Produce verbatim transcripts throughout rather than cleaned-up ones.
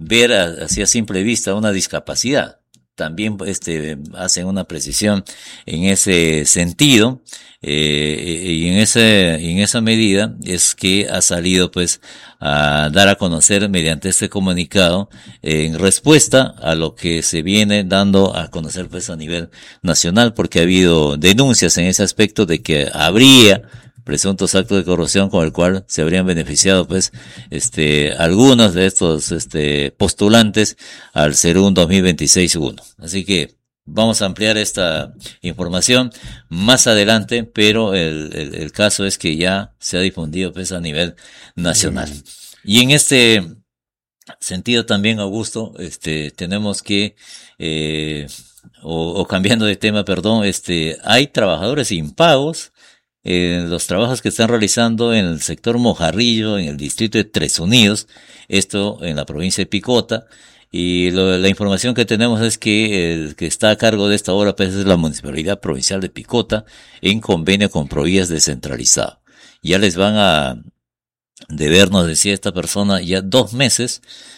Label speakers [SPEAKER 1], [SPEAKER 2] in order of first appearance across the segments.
[SPEAKER 1] ver a- así a simple vista una discapacidad. También este hacen una precisión en ese sentido, eh, y en ese y en esa medida es que ha salido pues a dar a conocer mediante este comunicado, eh, en respuesta a lo que se viene dando a conocer pues a nivel nacional, porque ha habido denuncias en ese aspecto de que habría presuntos actos de corrupción con el cual se habrían beneficiado pues este algunos de estos este postulantes al Serún dos mil veintiséis uno. Así que vamos a ampliar esta información más adelante, pero el, el, el caso es que ya se ha difundido pues a nivel nacional. Y en este sentido también, Augusto, este tenemos que eh, o, o cambiando de tema, perdón, este hay trabajadores impagos en los trabajos que están realizando en el sector Mojarrillo, en el distrito de Tres Unidos, esto en la provincia de Picota, y lo, la información que tenemos es que el que está a cargo de esta obra pues, es la Municipalidad Provincial de Picota, en convenio con Provías Descentralizado. Ya les van a deber, nos decía esta persona, ya dos meses,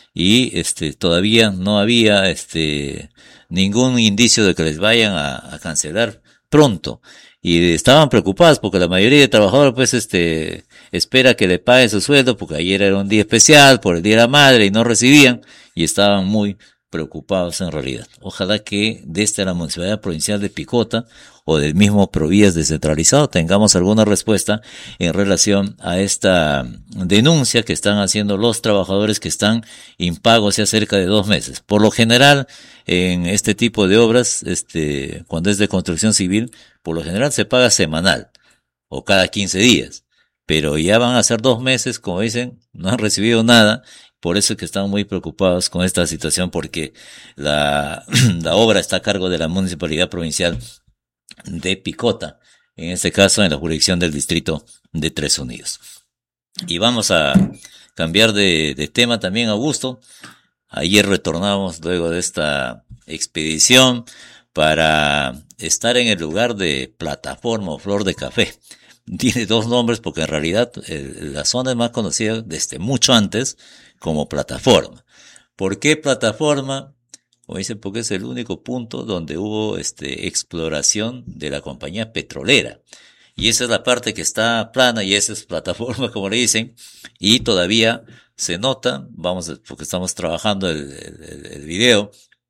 [SPEAKER 1] y este todavía no había este ningún indicio de que les vayan a, a cancelar pronto. Y estaban preocupados porque la mayoría de trabajadores pues este espera que le paguen su sueldo porque ayer era un día especial por el Día de la Madre y no recibían, y estaban muy preocupados en realidad. Ojalá que desde la Municipalidad Provincial de Picota o del mismo Provías Descentralizado tengamos alguna respuesta en relación a esta denuncia que están haciendo los trabajadores que están impagos ya cerca de dos meses. Por lo general, en este tipo de obras, este, cuando es de construcción civil, por lo general se paga semanal o cada quince días, pero ya van a ser dos meses, como dicen, no han recibido nada. Por eso es que están muy preocupados con esta situación, porque la, la obra está a cargo de la Municipalidad Provincial de Picota, en este caso en la jurisdicción del distrito de Tres Unidos. Y vamos a cambiar de, de tema también, Augusto. Ayer retornamos luego de esta expedición para estar en el lugar de Plataforma o Flor de Café. Tiene dos nombres porque en realidad eh, la zona es más conocida desde mucho antes como Plataforma. ¿Por qué Plataforma? Como dicen, porque es el único punto donde hubo este exploración de la compañía petrolera. Y esa es la parte que está plana y esa es Plataforma, como le dicen, y todavía se nota, vamos, porque estamos trabajando el, el, el video,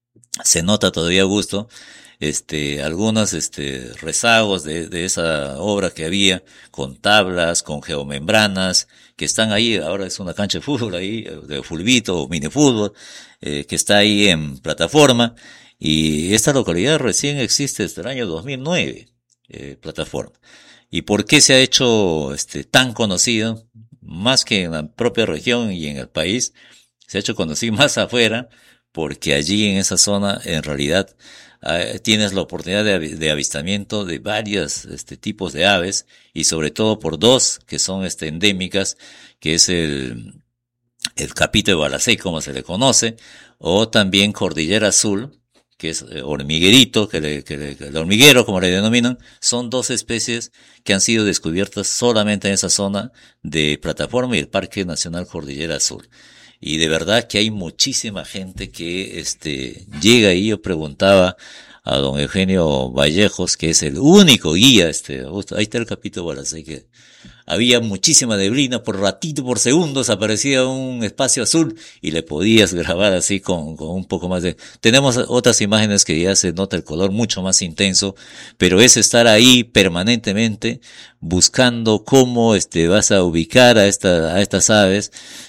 [SPEAKER 1] se nota todavía, Augusto, este, algunos, este, rezagos de, de esa obra que había, con tablas, con geomembranas, que están ahí, ahora es una cancha de fútbol ahí, de fulbito o minifútbol, eh, que está ahí en Plataforma, y esta localidad recién existe desde el año dos mil nueve, eh, Plataforma. ¿Y por qué se ha hecho, este, tan conocido? Más que en la propia región y en el país, se ha hecho conocido más afuera, porque allí en esa zona, en realidad, Uh, tienes la oportunidad de, de avistamiento de varios este, tipos de aves, y sobre todo por dos que son este, endémicas, que es el, el capito de Balasey, como se le conoce, o también cordillera azul, que es eh, hormiguerito, que, le, que, le, que el hormiguero, como le denominan. Son dos especies que han sido descubiertas solamente en esa zona de Plataforma y el Parque Nacional Cordillera Azul. Y de verdad que hay muchísima gente que este llega ahí. Yo preguntaba a don Eugenio Vallejos, que es el único guía, este, ahí está el capítulo, así que había muchísima neblina, por ratito, por segundos aparecía un espacio azul y le podías grabar así con, con un poco más de... Tenemos otras imágenes que ya se nota el color mucho más intenso, pero es estar ahí permanentemente buscando cómo este vas a ubicar a esta, a estas aves.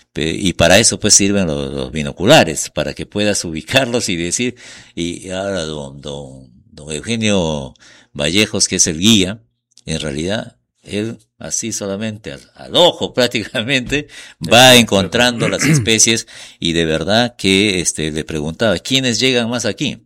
[SPEAKER 1] Y para eso pues sirven los, los binoculares, para que puedas ubicarlos y decir, y ahora don, don, don Eugenio Vallejos, que es el guía, en realidad, él así solamente al, al ojo prácticamente va encontrando las especies, y de verdad que este le preguntaba, ¿quiénes llegan más aquí?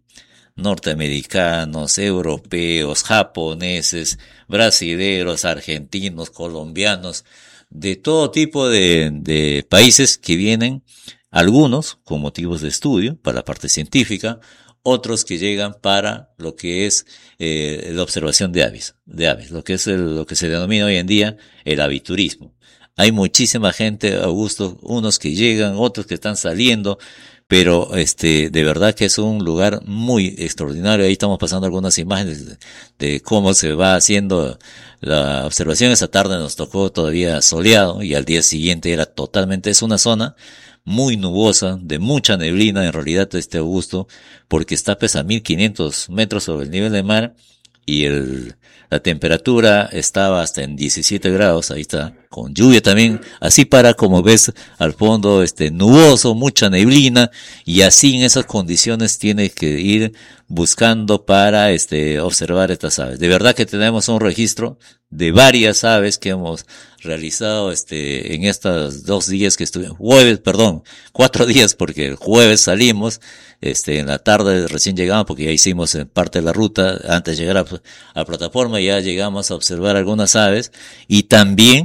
[SPEAKER 1] Norteamericanos, europeos, japoneses, brasileros, argentinos, colombianos, de todo tipo de, de países que vienen, algunos con motivos de estudio, para la parte científica, otros que llegan para lo que es eh, la observación de aves, de aves, lo que es el, lo que se denomina hoy en día el aviturismo. Hay muchísima gente, Augusto, unos que llegan, otros que están saliendo, pero este, de verdad que es un lugar muy extraordinario. Ahí estamos pasando algunas imágenes de, de cómo se va haciendo la observación. Esa tarde nos tocó todavía soleado y al día siguiente era totalmente, es una zona muy nubosa, de mucha neblina en realidad este Augusto, porque está pues a mil quinientos metros sobre el nivel del mar y el, la temperatura estaba hasta en diecisiete grados, ahí está, con lluvia también, así para como ves al fondo, este, nuboso, mucha neblina, y así en esas condiciones tienes que ir buscando para, este, observar estas aves. De verdad que tenemos un registro de varias aves que hemos realizado, este, en estos dos días que estuvimos, jueves, perdón, cuatro días, porque el jueves salimos, este, en la tarde recién llegamos, porque ya hicimos parte de la ruta, antes de llegar a, a plataforma, ya llegamos a observar algunas aves, y también,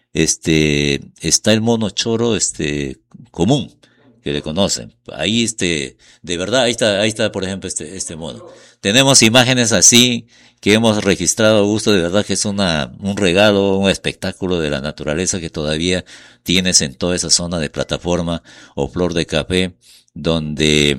[SPEAKER 1] este, está el mono choro, este, común, que le conocen. Ahí, este, de verdad, ahí está, ahí está, por ejemplo, este, este mono. Tenemos imágenes así, que hemos registrado, Augusto, de verdad que es una, un regalo, un espectáculo de la naturaleza que todavía tienes en toda esa zona de plataforma o flor de café, donde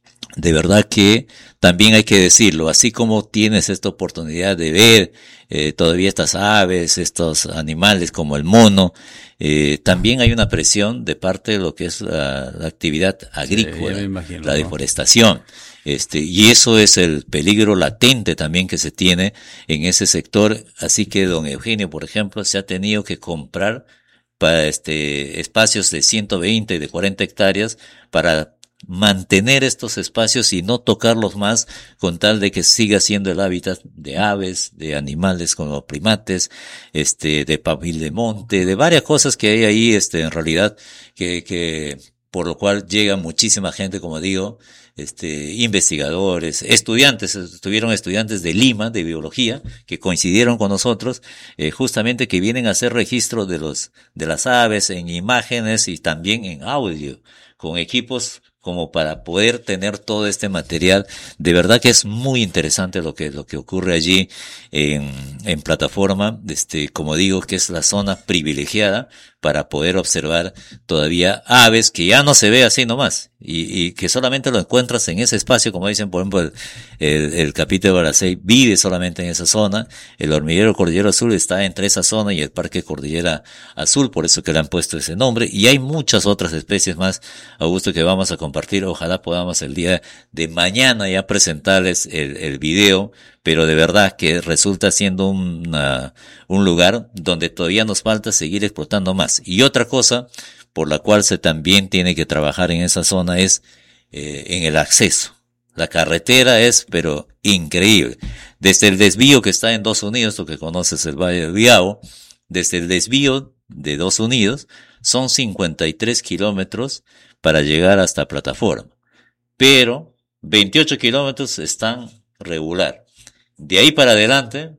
[SPEAKER 1] de verdad que también hay que decirlo, así como tienes esta oportunidad de ver eh, todavía estas aves, estos animales como el mono, eh, también hay una presión de parte de lo que es la, la actividad agrícola, sí, imagino, la deforestación. Este, y eso es el peligro latente también que se tiene en ese sector. Así que don Eugenio, por ejemplo, se ha tenido que comprar para este espacios de ciento veinte y de cuarenta hectáreas para mantener estos espacios y no tocarlos más con tal de que siga siendo el hábitat de aves, de animales como primates, este, de pavil de monte, de varias cosas que hay ahí, este, en realidad, que, que, por lo cual llega muchísima gente, como digo, este, investigadores, estudiantes, estuvieron estudiantes de Lima, de biología, que coincidieron con nosotros, eh, justamente que vienen a hacer registro de los, de las aves en imágenes y también en audio, con equipos como para poder tener todo este material. De verdad que es muy interesante lo que, lo que ocurre allí en, en plataforma, este, como digo, que es la zona privilegiada para poder observar todavía aves que ya no se ve así nomás, y, y que solamente lo encuentras en ese espacio, como dicen, por ejemplo, el, el, el Capite Barasey vive solamente en esa zona, el hormiguero Cordillera Azul está entre esa zona y el Parque Cordillera Azul, por eso que le han puesto ese nombre, y hay muchas otras especies más, Augusto, que vamos a compartir. Ojalá podamos el día de mañana ya presentarles el, el video, pero de verdad que resulta siendo una, un lugar donde todavía nos falta seguir explotando más. Y otra cosa por la cual se también tiene que trabajar en esa zona es eh, en el acceso. La carretera es, pero increíble. Desde el desvío que está en Dos Unidos, tú que conoces el Valle del Viao, desde el desvío de Dos Unidos son cincuenta y tres kilómetros para llegar hasta plataforma. Pero veintiocho kilómetros están regular. De ahí para adelante,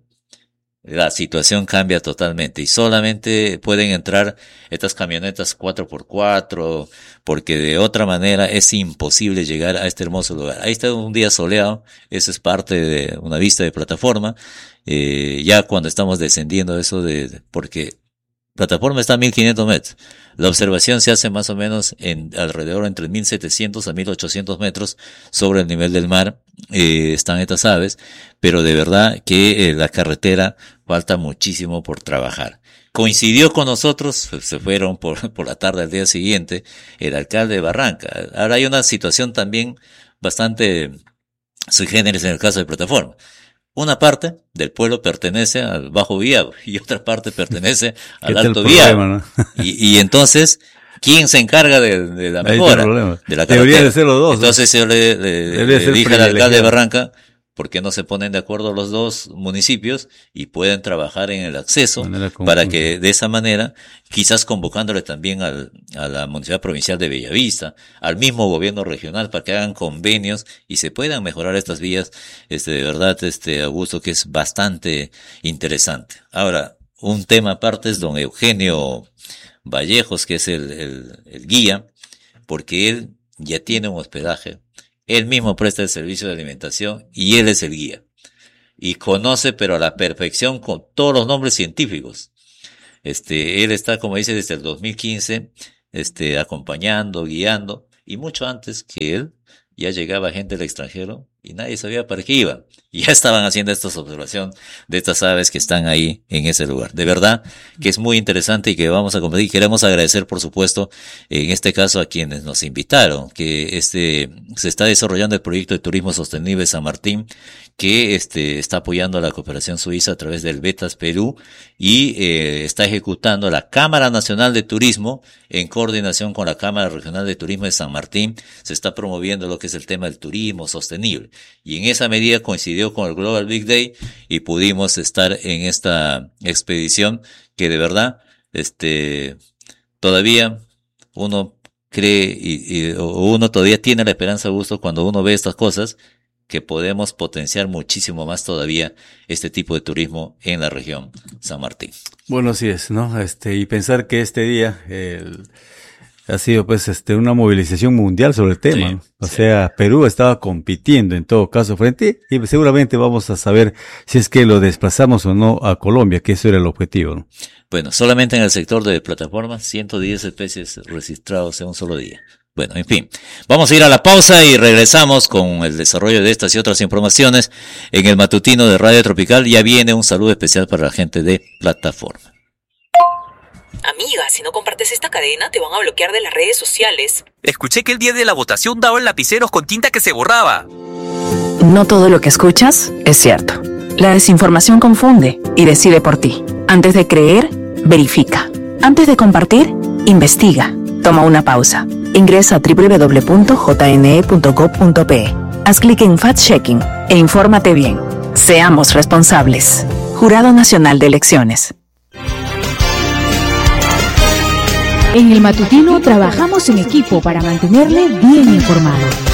[SPEAKER 1] la situación cambia totalmente y solamente pueden entrar estas camionetas cuatro por cuatro, porque de otra manera es imposible llegar a este hermoso lugar. Ahí está un día soleado, eso es parte de una vista de plataforma, eh, ya cuando estamos descendiendo eso de, porque plataforma está a mil quinientos metros. La observación se hace más o menos en alrededor entre mil setecientos a mil ochocientos metros sobre el nivel del mar. Eh, están estas aves, pero de verdad que eh, la carretera falta muchísimo por trabajar. Coincidió con nosotros, se fueron por, por la tarde al día siguiente, el alcalde de Barranca. Ahora hay una situación también bastante sui generis en el caso de plataforma. Una parte del pueblo pertenece al Bajo Viado y otra parte pertenece al Alto Viado. ¿No? Y, y entonces, ¿quién se encarga de, de la mejora? De la
[SPEAKER 2] Debería de ser los dos.
[SPEAKER 1] Entonces yo le, le, le dije al alcalde de Barranca, ¿por qué no se ponen de acuerdo los dos municipios y pueden trabajar en el acceso para que de esa manera, quizás convocándole también al, a la Municipalidad Provincial de Bellavista, al mismo gobierno regional para que hagan convenios y se puedan mejorar estas vías, este, de verdad, este, Augusto, que es bastante interesante. Ahora, un tema aparte es don Eugenio Vallejos, que es el, el, el guía, porque él ya tiene un hospedaje. Él mismo presta el servicio de alimentación y él es el guía. Y conoce, pero a la perfección, con todos los nombres científicos. Este, él está, como dice, desde el dos mil quince, este, acompañando, guiando. y mucho antes que él ya llegaba gente del extranjero y nadie sabía para qué iba. Y ya estaban haciendo esta observación de estas aves que están ahí en ese lugar. De verdad que es muy interesante y que vamos a compartir. Queremos agradecer, por supuesto, en este caso a quienes nos invitaron, que este se está desarrollando el proyecto de turismo sostenible San Martín, que este está apoyando a la cooperación suiza a través del Betas Perú y eh, está ejecutando la Cámara Nacional de Turismo en coordinación con la Cámara Regional de Turismo de San Martín. Se está promoviendo lo que es el tema del turismo sostenible y en esa medida coincidió con el Global Big Day y pudimos estar en esta expedición que de verdad este todavía uno cree y, y o uno todavía tiene la esperanza, Augusto, cuando uno ve estas cosas, que podemos potenciar muchísimo más todavía este tipo de turismo en la región San Martín.
[SPEAKER 2] Bueno, así es, ¿no? Este, y pensar que este día el, ha sido pues este una movilización mundial sobre el tema, sí, ¿no? O sí. sea, Perú estaba compitiendo en todo caso frente, y seguramente vamos a saber si es que lo desplazamos o no a Colombia, que eso era el objetivo, ¿no?
[SPEAKER 1] Bueno, solamente en el sector de plataformas, ciento diez especies registrados en un solo día. Bueno, en fin, vamos a ir a la pausa y regresamos con el desarrollo de estas y otras informaciones en el matutino de Radio Tropical. Ya viene un saludo especial para la gente de plataforma.
[SPEAKER 3] Amiga, si no compartes esta cadena te van a bloquear de las redes sociales.
[SPEAKER 4] Escuché que el día de la votación daban lapiceros con tinta que se borraba.
[SPEAKER 5] No todo lo que escuchas es cierto. La desinformación confunde y decide por ti. Antes de creer, verifica. Antes de compartir, investiga. Toma una pausa. Ingresa a doble u doble u doble u punto j n e punto gov punto p e. Haz clic en Fact Checking e infórmate bien. Seamos responsables. Jurado Nacional de Elecciones.
[SPEAKER 6] En el matutino trabajamos en equipo para mantenerle bien informado.